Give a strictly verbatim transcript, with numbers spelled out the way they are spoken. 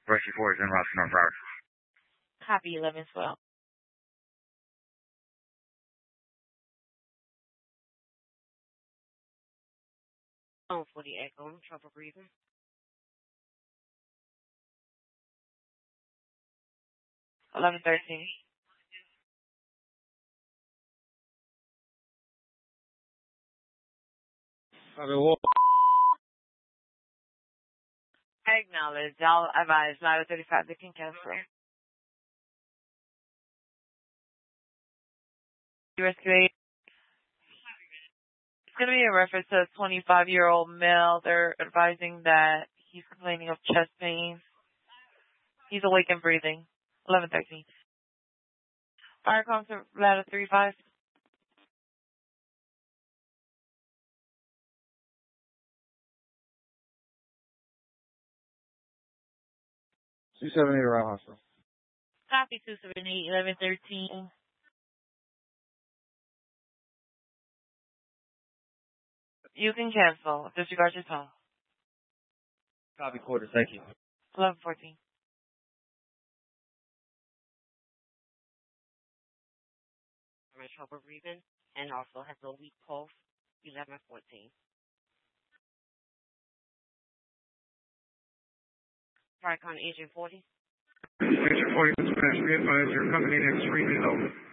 Rescue four is en route to North Broward. Copy, eleven twelve. Phone for the echo. Trouble breathing. eleven thirteen. Copy, what? I acknowledge. I'll advise nine thirty-five. They can cancel. Rescue eight. It's going to be a reference to a twenty-five-year-old male. They're advising that he's complaining of chest pain. He's awake and breathing. eleven thirteen. Fire concert ladder three five. two seven eight around hospital. Copy two seven eight, eleven thirteen. You can cancel. Disregard your phone. Copy quarter, thank you. eleven fourteen. I'm in trouble breathing and also has a weak pulse. eleven fourteen. Tricon Agent forty. Agent forty, dispatch, be advised, your company next screen is open.